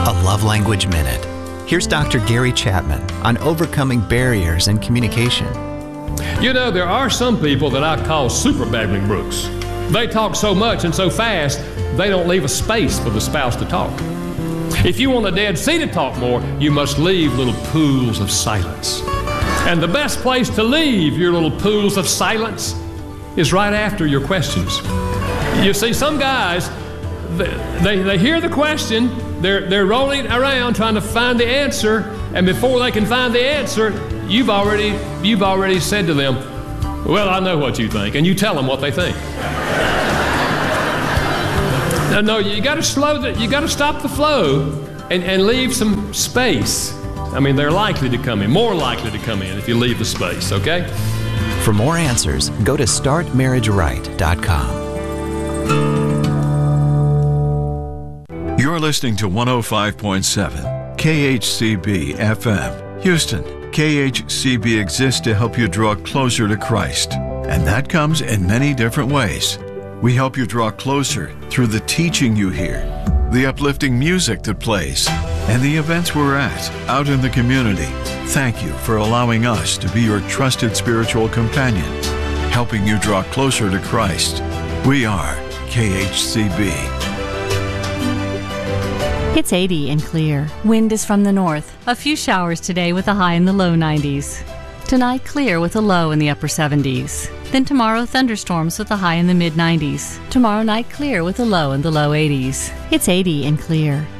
a Love Language Minute. Here's Dr. Gary Chapman on overcoming barriers in communication. You know, there are some people that I call super babbling brooks. They talk so much and so fast, they don't leave a space for the spouse to talk. If you want a Dead Sea to talk more, you must leave little pools of silence. And the best place to leave your little pools of silence is right after your questions. You see, some guys, they hear the question, they're rolling around trying to find the answer, and before they can find the answer, you've already said to them, well, I know what you think, and you tell them what they think. No, you got to stop the flow and leave some space. I mean, they're likely to come in, more likely to come in if you leave the space, okay? For more answers, go to startmarriageright.com. You're listening to 105.7 KHCB FM, Houston. KHCB exists to help you draw closer to Christ, and that comes in many different ways. We help you draw closer through the teaching you hear, the uplifting music that plays, and the events we're at out in the community. Thank you for allowing us to be your trusted spiritual companion, helping you draw closer to Christ. We are KHCB. It's 80 and clear. Wind is from the north. A few showers today with a high in the low 90s. Tonight, clear with a low in the upper 70s. Then tomorrow, thunderstorms with a high in the mid 90s. Tomorrow night, clear with a low in the low 80s. It's 80 and clear.